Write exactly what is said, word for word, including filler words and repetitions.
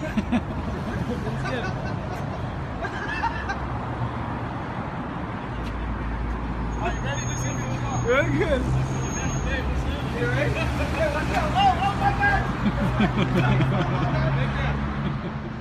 Very good. You ready? Oh, oh my God!